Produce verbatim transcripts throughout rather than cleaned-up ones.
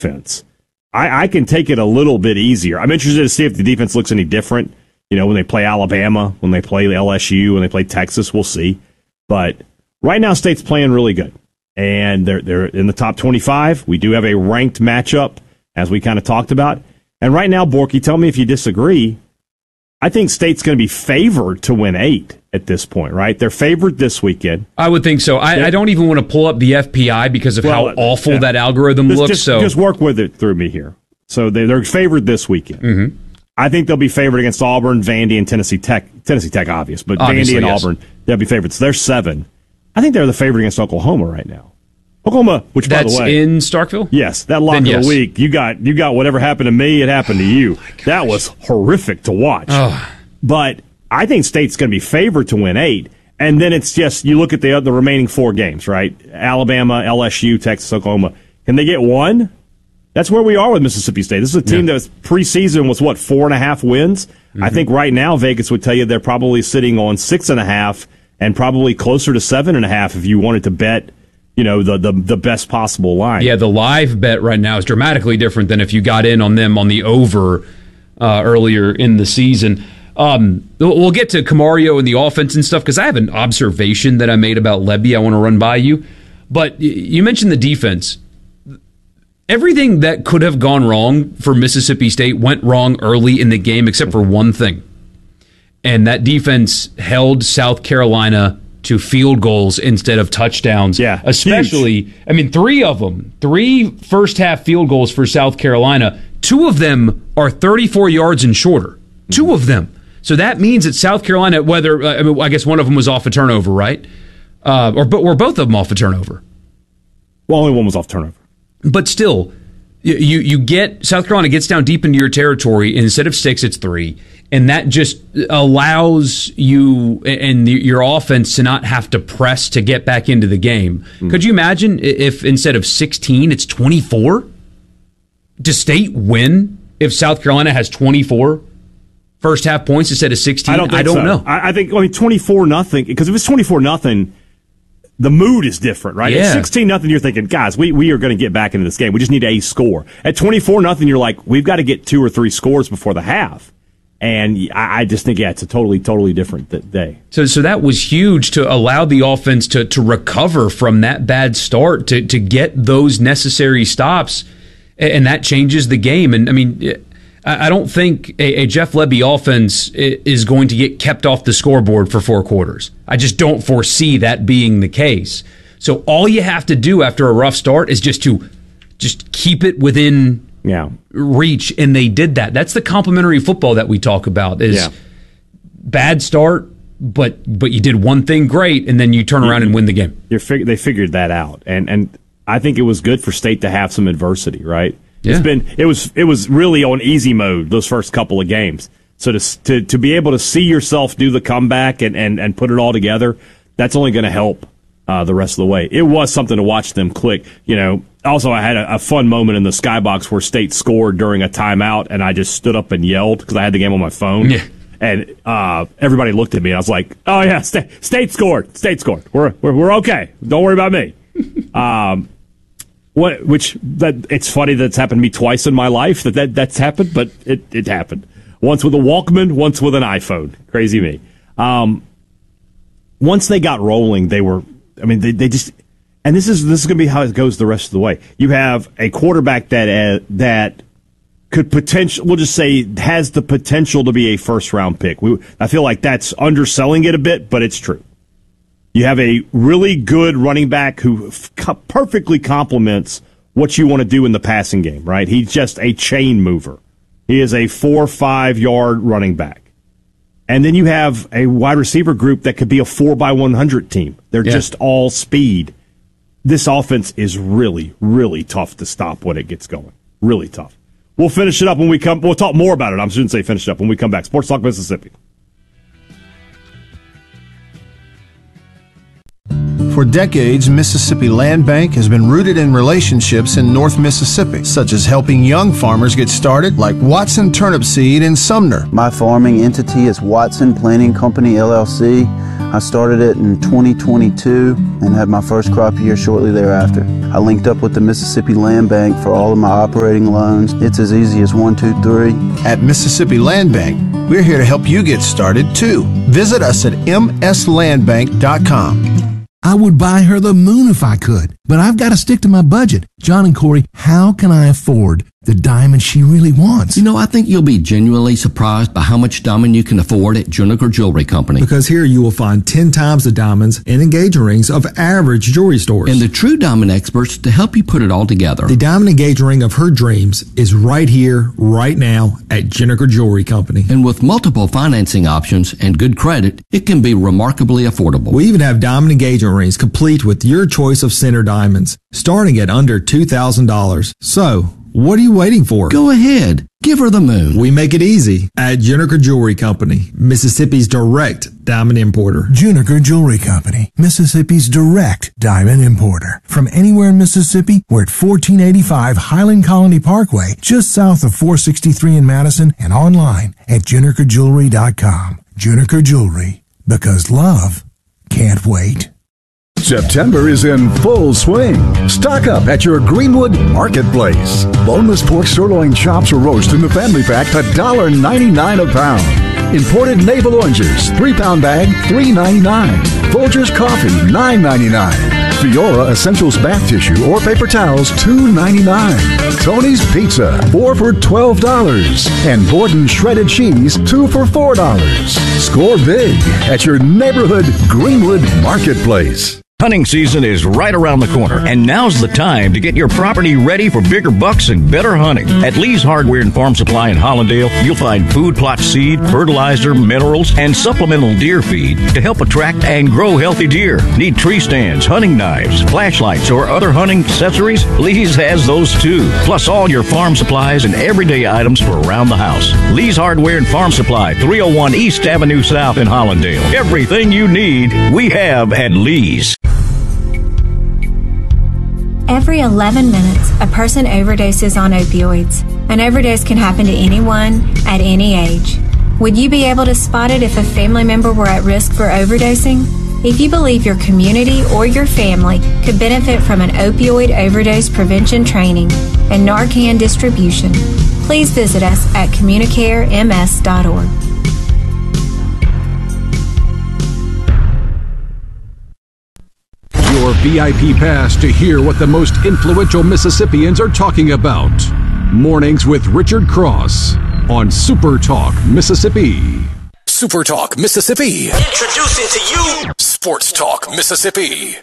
defense. I, I can take it a little bit easier. I'm interested to see if the defense looks any different. You know, when they play Alabama, when they play L S U, when they play Texas, we'll see. But right now, State's playing really good. And they're they're in the top twenty-five. We do have a ranked matchup, as we kind of talked about. And right now, Borky, tell me if you disagree. I think State's going to be favored to win eight at this point, right? They're favored this weekend. I would think so. I, I don't even want to pull up the F P I because of well, how awful yeah. that algorithm just, looks. Just, so just work with it through me here. So they, they're favored this weekend. Mm-hmm. I think they'll be favored against Auburn, Vandy, and Tennessee Tech. Tennessee Tech, obvious, but Obviously, Vandy and yes. Auburn, they'll be favored. So they're seven. I think they're the favorite against Oklahoma right now. Oklahoma, which That's by the way, in Starkville. Yes, that lock then of yes. the week. You got you got whatever happened to me, it happened to you. Oh that was horrific to watch. Oh. But I think State's going to be favored to win eight, and then it's just you look at the the remaining four games, right? Alabama, L S U, Texas, Oklahoma. Can they get one? That's where we are with Mississippi State. This is a team yeah. that was preseason was what four and a half wins. Mm-hmm. I think right now Vegas would tell you they're probably sitting on six and a half, and probably closer to seven and a half if you wanted to bet. You know, the, the the best possible line. Yeah, the live bet right now is dramatically different than if you got in on them on the over uh, earlier in the season. Um, we'll get to Camario and the offense and stuff because I have an observation that I made about Lebby I want to run by you. But you mentioned the defense. Everything that could have gone wrong for Mississippi State went wrong early in the game except for one thing. And that defense held South Carolina to field goals instead of touchdowns. Yeah, especially, huge. I mean, three of them, three first half field goals for South Carolina. Two of them are thirty-four yards and shorter. Mm-hmm. Two of them. So that means that South Carolina, whether, I mean, I guess one of them was off a turnover, right? Uh, or but were both of them off a turnover? Well, only one was off turnover. But still, you you get, South Carolina gets down deep into your territory, and instead of six, it's three. And that just allows you and your offense to not have to press to get back into the game. Mm. Could you imagine if instead of sixteen, it's twenty-four? Does State win if South Carolina has twenty-four first half points instead of sixteen? I don't, think I don't so. know. I, I think, I mean, twenty-four nothing, because if it's twenty-four nothing, the mood is different, right? Yeah. At sixteen nothing, you're thinking, guys, we, we are going to get back into this game. We just need a score. At twenty-four nothing, you're like, we've got to get two or three scores before the half. And I just think, yeah, it's a totally, totally different day. So so that was huge to allow the offense to, to recover from that bad start, to, to get those necessary stops, and that changes the game. And, I mean, I don't think a, a Jeff Lebby offense is going to get kept off the scoreboard for four quarters. I just don't foresee that being the case. So all you have to do after a rough start is just to just keep it within yeah. reach, and they did that. That's the complimentary football that we talk about. Is yeah. bad start, but but you did one thing great, and then you turn around you, and win the game. You're fig- they figured that out, and and I think it was good for State to have some adversity, right? Yeah. It's been it was it was really on easy mode those first couple of games. So to to to be able to see yourself do the comeback and and, and put it all together, that's only going to help uh, the rest of the way. It was something to watch them click. You know, also I had a, a fun moment in the skybox where State scored during a timeout, and I just stood up and yelled because I had the game on my phone. Yeah. And uh, everybody looked at me, and I was like, "Oh yeah, State, State scored. State scored. We're we're, we're okay. Don't worry about me." um, what? Which that it's funny that it's happened to me twice in my life that, that that's happened, but it it happened once with a Walkman, once with an iPhone. Crazy me. Um, once they got rolling, they were. I mean, they they just. And this is this is going to be how it goes the rest of the way. You have a quarterback that uh, that. could potential, we'll just say, has the potential to be a first-round pick. We, I feel like that's underselling it a bit, but it's true. You have a really good running back who f- perfectly complements what you want to do in the passing game, right? He's just a chain mover. He is a four or five-yard running back. And then you have a wide receiver group that could be a four by one hundred team. They're yeah. just all speed. This offense is really, really tough to stop when it gets going. Really tough. We'll finish it up when we come. We'll talk more about it. I shouldn't say finish it up when we come back. Sports Talk Mississippi. For decades, Mississippi Land Bank has been rooted in relationships in North Mississippi, such as helping young farmers get started, like Watson Turnip Seed in Sumner. My farming entity is Watson Planting Company, L L C. I started it in twenty twenty-two and had my first crop year shortly thereafter. I linked up with the Mississippi Land Bank for all of my operating loans. It's as easy as one, two, three. At Mississippi Land Bank, we're here to help you get started too. Visit us at m s land bank dot com. I would buy her the moon if I could, but I've got to stick to my budget. John and Corey, how can I afford the diamond she really wants? You know, I think you'll be genuinely surprised by how much diamond you can afford at Juniker Jewelry Company. Because here you will find ten times the diamonds and engagement rings of average jewelry stores. And the true diamond experts to help you put it all together. The diamond engagement ring of her dreams is right here, right now at Juniker Jewelry Company. And with multiple financing options and good credit, it can be remarkably affordable. We even have diamond engagement rings complete with your choice of center diamonds, starting at under two thousand dollars. So, what are you waiting for? Go ahead. Give her the moon. We make it easy at Juniker Jewelry Company, Mississippi's direct diamond importer. Juniker Jewelry Company, Mississippi's direct diamond importer. From anywhere in Mississippi, we're at fourteen eighty-five Highland Colony Parkway, just south of four sixty-three in Madison, and online at juniker jewelry dot com. Juniker Jewelry, because love can't wait. September is in full swing. Stock up at your Greenwood Marketplace. Boneless pork sirloin chops or roast in the family pack, one dollar ninety-nine a pound. Imported navel oranges, three pound bag, three ninety-nine. Folgers coffee, nine ninety-nine. Fiora Essentials bath tissue or paper towels, two ninety-nine. Tony's Pizza, four for twelve dollars. And Borden shredded cheese, two for four dollars. Score big at your neighborhood Greenwood Marketplace. Hunting season is right around the corner, and now's the time to get your property ready for bigger bucks and better hunting. At Lee's Hardware and Farm Supply in Hollandale, you'll find food plot seed, fertilizer, minerals, and supplemental deer feed to help attract and grow healthy deer. Need tree stands, hunting knives, flashlights, or other hunting accessories? Lee's has those too, plus all your farm supplies and everyday items for around the house. Lee's Hardware and Farm Supply, three oh one East Avenue South in Hollandale. Everything you need, we have at Lee's. Every eleven minutes, a person overdoses on opioids. An overdose can happen to anyone at any age. Would you be able to spot it if a family member were at risk for overdosing? If you believe your community or your family could benefit from an opioid overdose prevention training and Narcan distribution, please visit us at communicare m s dot org. Your V I P pass to hear what the most influential Mississippians are talking about. Mornings with Richard Cross on Super Talk Mississippi. Super Talk Mississippi. Introducing to you Sports Talk Mississippi.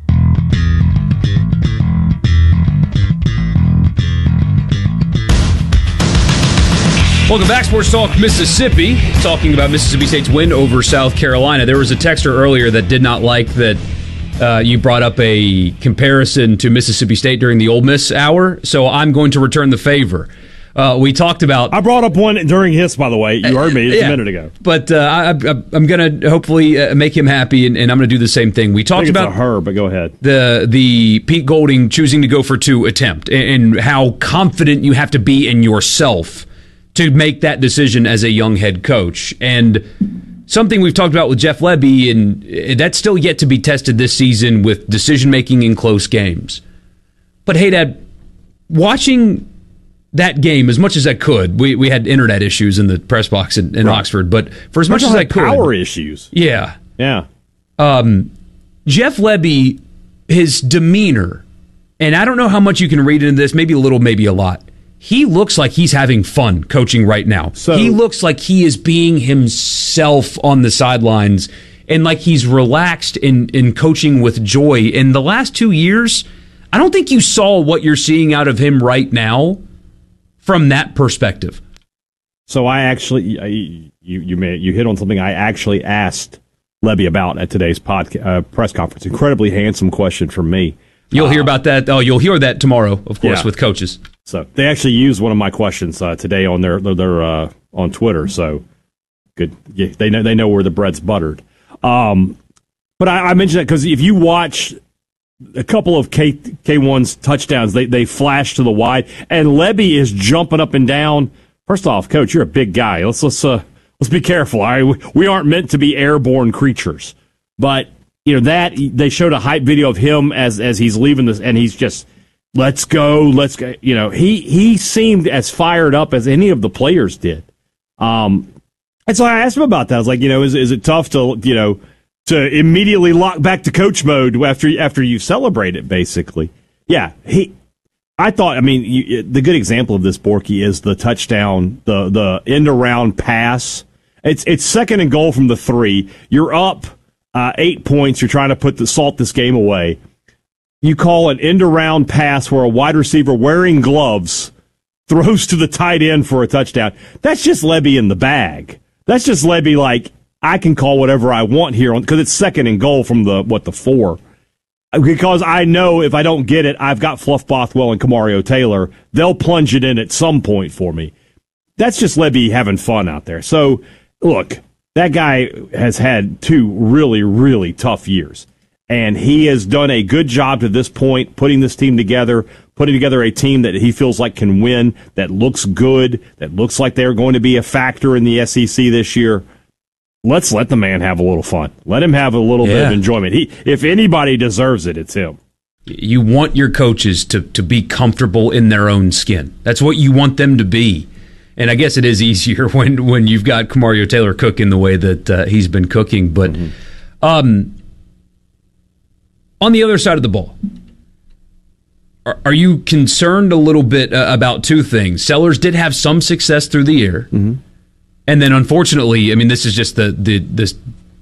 Welcome back, Sports Talk Mississippi. Talking about Mississippi State's win over South Carolina. There was a texter earlier that did not like that uh, you brought up a comparison to Mississippi State during the Ole Miss hour, so I'm going to return the favor. Uh, we talked about... I brought up one during his, by the way. You heard me just yeah, a minute ago. But uh, I, I, I'm going to hopefully uh, make him happy, and, and I'm going to do the same thing. We talked I think about it's a her, but go ahead. The the Pete Golding choosing to go for two attempt, and, and how confident you have to be in yourself to make that decision as a young head coach. And something we've talked about with Jeff Lebby, and that's still yet to be tested this season with decision-making in close games. But, hey, Dad, watching that game as much as I could, we, we had internet issues in the press box in, in right. Oxford, but for as much as I could... power issues. Yeah. Yeah. Um, Jeff Lebby, his demeanor, and I don't know how much you can read into this, maybe a little, maybe a lot. He looks like he's having fun coaching right now. So, he looks like he is being himself on the sidelines and like he's relaxed in, in coaching with joy. In the last two years, I don't think you saw what you're seeing out of him right now from that perspective. So I actually, I, you you may, you hit on something I actually asked Lebby about at today's podcast, uh, press conference. Incredibly handsome question from me. You'll uh, hear about that. Oh, you'll hear that tomorrow, of course, yeah. with coaches. So they actually used one of my questions uh, today on their their, their uh, on Twitter. So good, yeah, they know they know where the bread's buttered. Um, but I, I mentioned that because if you watch a couple of K K1's touchdowns, they they flash to the wide, and Lebby is jumping up and down. First off, Coach, you're a big guy. Let's let's uh, let's be careful. All right, we aren't meant to be airborne creatures, but you know, that they showed a hype video of him as as he's leaving this, and he's just, let's go, let's go. You know, he he seemed as fired up as any of the players did. Um, and so I asked him about that. I was like, you know, is is it tough to, you know, to immediately lock back to coach mode after after you celebrate it, basically? Yeah, he. I thought, I mean, you, the good example of this, Borky, is the touchdown, the the end around pass. It's it's second and goal from the three. You're up uh, eight points. You're trying to put the salt this game away. You call an end around pass where a wide receiver wearing gloves throws to the tight end for a touchdown. That's just Lebby in the bag. That's just Lebby like, I can call whatever I want here because it's second and goal from the what the four. Because I know if I don't get it, I've got Fluff Bothwell and Kamario Taylor. They'll plunge it in at some point for me. That's just Lebby having fun out there. So, look, that guy has had two really, really tough years. And he has done a good job to this point putting this team together, putting together a team that he feels like can win, that looks good, that looks like they're going to be a factor in the S E C this year. Let's let the man have a little fun. Let him have a little yeah. bit of enjoyment. He, if anybody deserves it, it's him. You want your coaches to, to be comfortable in their own skin. That's what you want them to be. And I guess it is easier when, when you've got Kamario Taylor cooking the way that uh, he's been cooking. But mm-hmm. um, on the other side of the ball, are, are you concerned a little bit uh, about two things? Sellers did have some success through the year. Mm-hmm. And then, unfortunately, I mean, this is just the, the the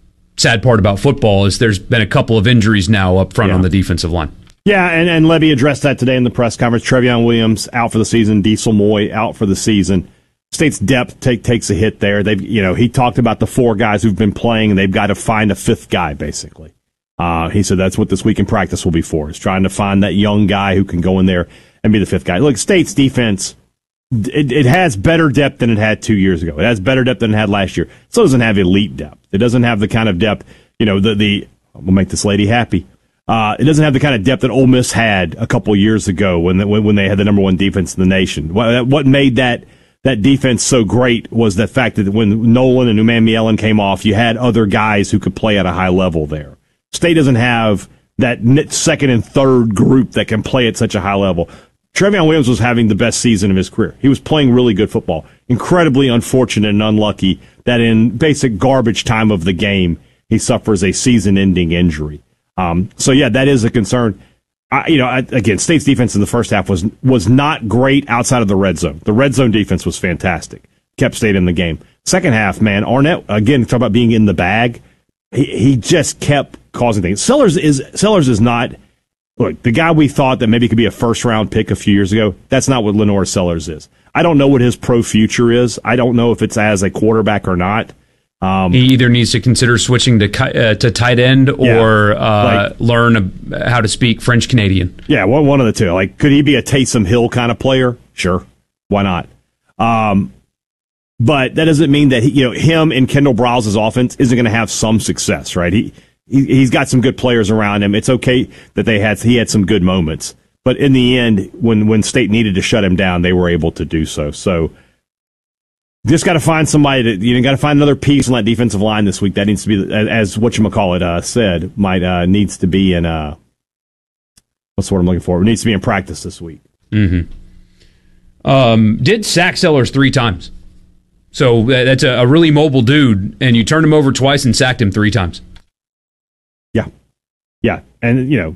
sad part about football is there's been a couple of injuries now up front yeah. on the defensive line. Yeah, and, and Lebby addressed that today in the press conference. Trevion Williams out for the season. Diesel Moy out for the season. State's depth take, takes a hit there. They've, you know, he talked about the four guys who've been playing, and they've got to find a fifth guy, basically. Uh, he said that's what this week in practice will be for, is trying to find that young guy who can go in there and be the fifth guy. Look, State's defense... It, it has better depth than it had two years ago. It has better depth than it had last year. It still doesn't have elite depth. It doesn't have the kind of depth, you know, the, the we'll make this lady happy. Uh, it doesn't have the kind of depth that Ole Miss had a couple of years ago when, when, when they had the number one defense in the nation. What, what made that, that defense so great was the fact that when Nolan and Umamielen came off, you had other guys who could play at a high level there. State doesn't have that second and third group that can play at such a high level. Trevion Williams was having the best season of his career. He was playing really good football. Incredibly unfortunate and unlucky that in basic garbage time of the game, he suffers a season-ending injury. Um, so, yeah, that is a concern. I, you know, I, again, State's defense in the first half was was not great outside of the red zone. The red zone defense was fantastic. Kept State in the game. Second half, man, Arnett, again, talk about being in the bag. He, he just kept causing things. Sellers is Sellers is not... Look, the guy we thought that maybe could be a first-round pick a few years ago, that's not what Lenore Sellers is. I don't know what his pro future is. I don't know if it's as a quarterback or not. Um, he either needs to consider switching to uh, to tight end or yeah, uh, like, learn how to speak French Canadian. Yeah, one, one of the two. Like, could he be a Taysom Hill kind of player? Sure. Why not? Um, but that doesn't mean that he, you know, him and Kendall Browse's offense isn't going to have some success, right? He... He, he's got some good players around him. It's okay that they had he had some good moments, but in the end, when when State needed to shut him down, they were able to do so. So, just got to find somebody that you know, got to find another piece on that defensive line this week. That needs to be, as whatchamacallit uh, said, might uh, needs to be in uh, what's the word I'm looking for? It needs to be in practice this week. Mm-hmm. Um, did sack Sellers three times, so that's a, a really mobile dude, and you turned him over twice and sacked him three times. Yeah. Yeah. And, you know,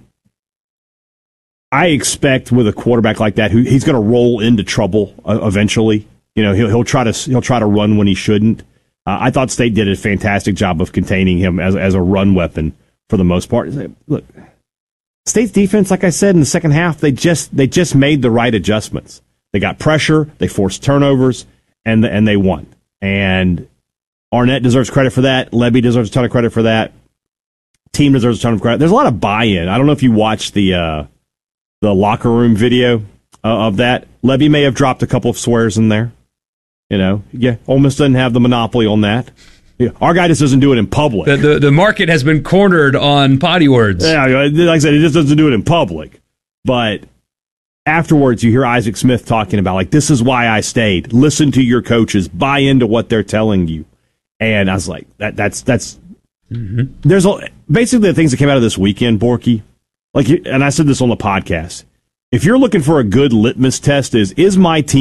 I expect with a quarterback like that, who he's going to roll into trouble uh, eventually. You know, he'll, he'll try to he'll try to run when he shouldn't. Uh, I thought State did a fantastic job of containing him as, as a run weapon for the most part. Look, State's defense, like I said, in the second half, they just they just made the right adjustments. They got pressure, they forced turnovers, and and they won. And Arnett deserves credit for that. Lebby deserves a ton of credit for that. Team deserves a ton of credit. There's a lot of buy-in. I don't know if you watched the uh, the locker room video uh, of that. Lebby may have dropped a couple of swears in there. You know, yeah, Ole Miss doesn't have the monopoly on that. Yeah, our guy just doesn't do it in public. The, the the market has been cornered on potty words. Yeah, like I said, he just doesn't do it in public. But afterwards, you hear Isaac Smith talking about, like, this is why I stayed. Listen to your coaches. Buy into what they're telling you. And I was like, that that's that's. Mm-hmm. There's a basically the things that came out of this weekend, Borky, like, and I said this on the podcast, if you're looking for a good litmus test is, is my team